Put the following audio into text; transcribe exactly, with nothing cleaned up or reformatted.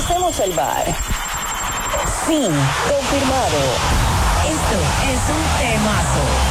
Usemos el bar. Sí, confirmado. Esto es un temazo.